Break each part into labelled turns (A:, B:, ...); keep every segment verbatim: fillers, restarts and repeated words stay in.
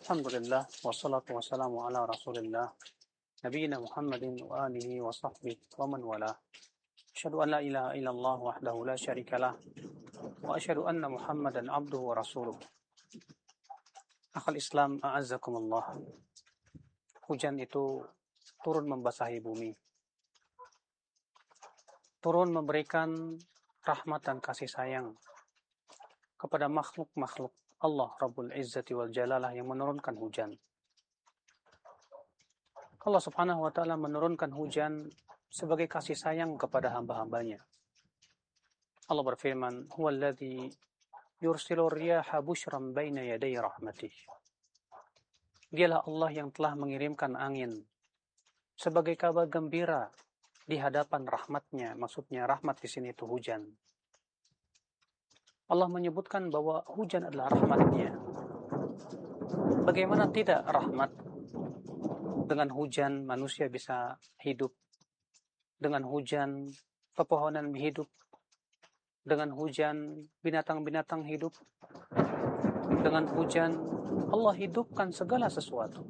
A: Alhamdulillah, wassalatu wassalamu ala rasulillah, nabiyina Muhammadin wa alihi wa sahbihi wa man wala. Asyhadu an la ilaha illallah wahdahu la syarikalah, wa asyhadu anna Muhammadan abduhu wa rasuluh. Akhal Islam, a'azzakumullah. Hujan itu turun membasahi bumi. Turun memberikan rahmat dan kasih sayang kepada makhluk-makhluk Allah Rabbul Izzati wal Jalalah yang menurunkan hujan. Allah Subhanahu wa Ta'ala menurunkan hujan sebagai kasih sayang kepada hamba-hambanya. Allah berfirman, "Huwallazi yursilu riyaha busyran baina yaday rahmatih." Dialah Allah yang telah mengirimkan angin sebagai kabar gembira di hadapan rahmatnya. Maksudnya rahmat di sini itu hujan. Allah menyebutkan bahwa hujan adalah rahmatnya. Bagaimana tidak rahmat? Dengan hujan manusia bisa hidup. Dengan hujan pepohonan hidup. Dengan hujan binatang-binatang hidup. Dengan hujan Allah hidupkan segala sesuatu.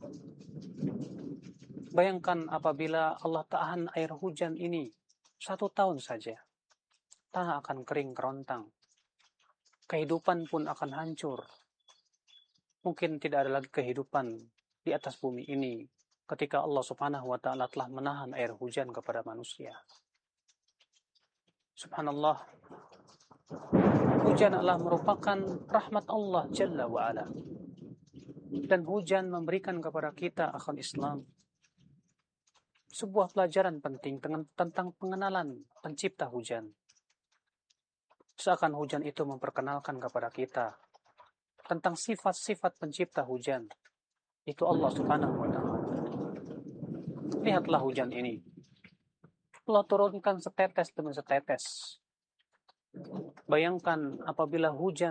A: Bayangkan apabila Allah tahan air hujan ini satu tahun saja. Tanah akan kering kerontang. Kehidupan pun akan hancur. Mungkin tidak ada lagi kehidupan di atas bumi ini ketika Allah Subhanahu wa Ta'ala telah menahan air hujan kepada manusia. Subhanallah, hujan adalah merupakan rahmat Allah Jalla wa'ala. Dan hujan memberikan kepada kita akhal Islam sebuah pelajaran penting tentang pengenalan pencipta hujan. Seakan hujan itu memperkenalkan kepada kita tentang sifat-sifat pencipta hujan. Itu Allah Subhanahu wa Ta'ala. Lihatlah hujan ini. Allah turunkan setetes demi setetes. Bayangkan apabila hujan